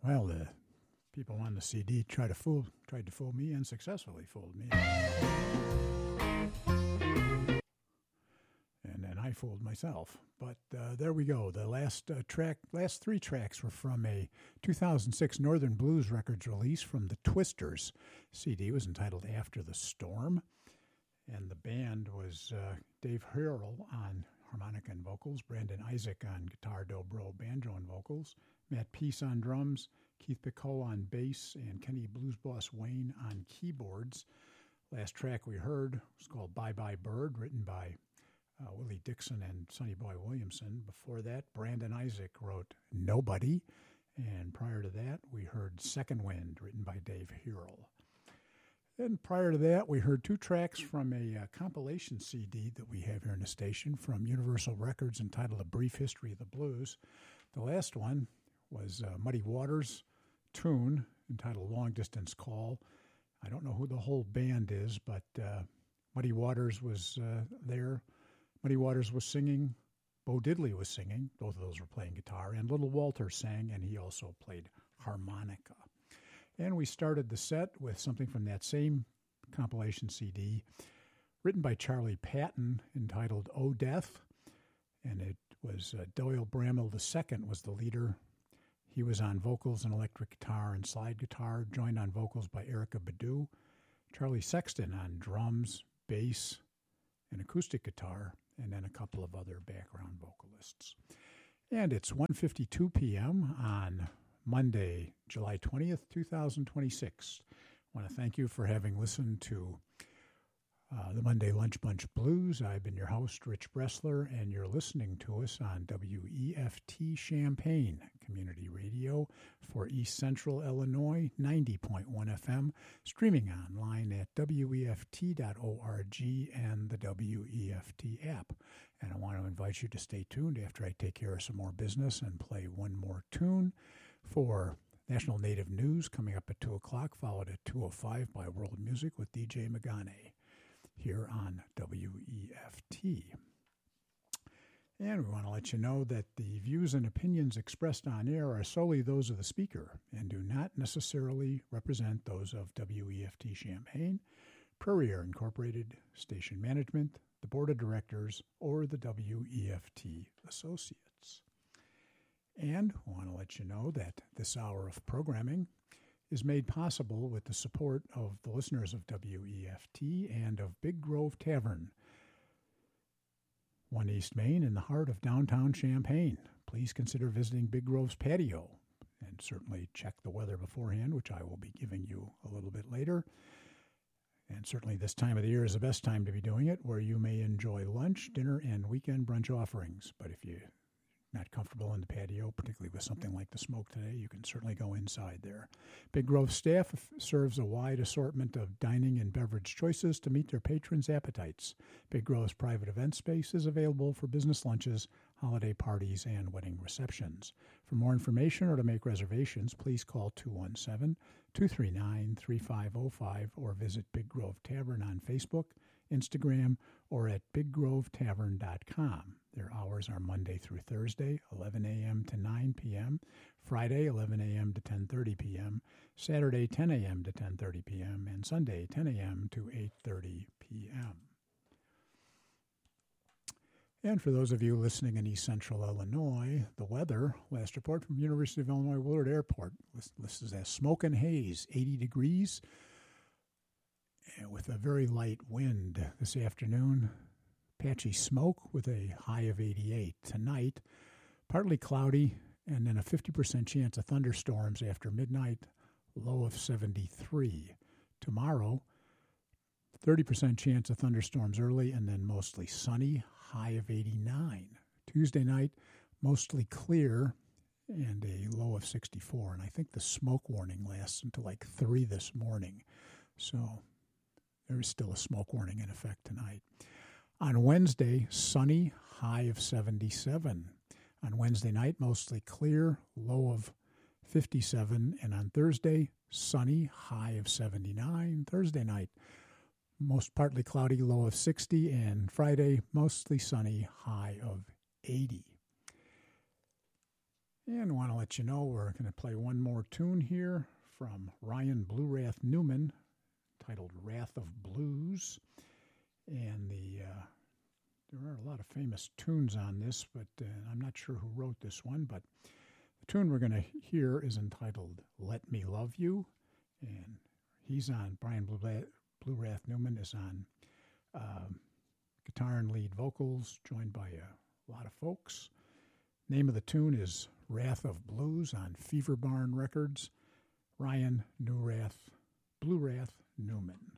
Well, the people on the CD tried to fool me and successfully fooled me. And then I fooled myself. But there we go. The last three tracks were from a 2006 Northern Blues Records release from the Twisters. CD was entitled After the Storm. And the band was Dave Hurrell on harmonica and vocals, Brandon Isaac on guitar, dobro, banjo, and vocals, Matt Peace on drums, Keith Picot on bass, and Kenny Blues Boss Wayne on keyboards. Last track we heard was called Bye Bye Bird, written by Willie Dixon and Sonny Boy Williamson. Before that, Brandon Isaac wrote Nobody. And prior to that, we heard Second Wind, written by Dave Hurrell. Then prior to that, we heard two tracks from a compilation CD that we have here in the station from Universal Records entitled A Brief History of the Blues. The last one was Muddy Waters' tune entitled Long Distance Call. I don't know who the whole band is, but Muddy Waters was there. Muddy Waters was singing. Bo Diddley was singing. Both of those were playing guitar. And Little Walter sang, and he also played harmonica. And we started the set with something from that same compilation CD, written by Charlie Patton, entitled Oh Death. And it was Doyle Bramall II was the leader. He was on vocals and electric guitar and slide guitar, joined on vocals by Erykah Badu. Charlie Sexton on drums, bass, and acoustic guitar, and then a couple of other background vocalists. And it's 1:52 p.m. on Monday, July 20th, 2026. I want to thank you for having listened to the Monday Lunch Bunch Blues. I've been your host, Rich Bressler, and you're listening to us on WEFT Champaign Community Radio for East Central Illinois, 90.1 FM, streaming online at WEFT.org and the WEFT app. And I want to invite you to stay tuned after I take care of some more business and play one more tune for National Native News coming up at 2 o'clock, followed at 2:05 by World Music with DJ Magane here on WEFT. And we want to let you know that the views and opinions expressed on air are solely those of the speaker and do not necessarily represent those of WEFT Champaign, Prairie Air Incorporated, Station Management, the Board of Directors, or the WEFT Associates. And we want to let you know that this hour of programming is made possible with the support of the listeners of WEFT and of Big Grove Tavern, 1 East Main in the heart of downtown Champaign. Please consider visiting Big Grove's patio and certainly check the weather beforehand, which I will be giving you a little bit later. And certainly this time of the year is the best time to be doing it, where you may enjoy lunch, dinner, and weekend brunch offerings. But if you're not comfortable in the patio, particularly with something like the smoke today, you can certainly go inside there. Big Grove staff serves a wide assortment of dining and beverage choices to meet their patrons' appetites. Big Grove's private event space is available for business lunches, holiday parties, and wedding receptions. For more information or to make reservations, please call 217-239-3505 or visit Big Grove Tavern on Facebook, Instagram, or at biggrovetavern.com. Their hours are Monday through Thursday, 11 a.m. to 9 p.m., Friday, 11 a.m. to 10:30 p.m., Saturday, 10 a.m. to 10:30 p.m., and Sunday, 10 a.m. to 8:30 p.m. And for those of you listening in East Central Illinois, the weather, last report from University of Illinois Willard Airport, listed as smoke and haze, 80 degrees, and with a very light wind this afternoon. Patchy smoke with a high of 88. Tonight, partly cloudy, and then a 50% chance of thunderstorms after midnight, low of 73. Tomorrow, 30% chance of thunderstorms early, and then mostly sunny, high of 89. Tuesday night, mostly clear, and a low of 64. And I think the smoke warning lasts until like 3 this morning. So there is still a smoke warning in effect tonight. On Wednesday, sunny, high of 77. On Wednesday night, mostly clear, low of 57. And on Thursday, sunny, high of 79. Thursday night, most partly cloudy, low of 60. And Friday, mostly sunny, high of 80. And I want to let you know we're going to play one more tune here from Ryan Blue Wrath Newman, titled Wrath of Blues. And there are a lot of famous tunes on this, but I'm not sure who wrote this one. But the tune we're going to hear is entitled Let Me Love You. And he's on, Brian Blue Wrath Newman is on guitar and lead vocals, joined by a lot of folks. Name of the tune is Wrath of Blues on Fever Barn Records. Ryan Blue Wrath Newman.